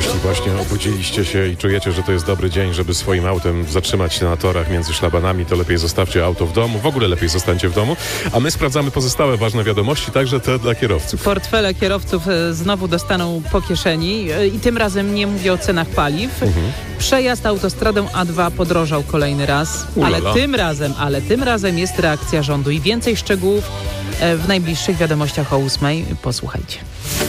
Jeśli właśnie obudziliście się i czujecie, że to jest dobry dzień, żeby swoim autem zatrzymać się na torach między szlabanami, to lepiej zostawcie auto w domu. W ogóle lepiej zostańcie w domu. A my sprawdzamy pozostałe ważne wiadomości, także te dla kierowców. Portfele kierowców znowu dostaną po kieszeni i tym razem nie mówię o cenach paliw. Przejazd autostradą A2 podrożał kolejny raz, ale tym razem jest reakcja rządu i więcej szczegółów w najbliższych wiadomościach o 8:00. Posłuchajcie.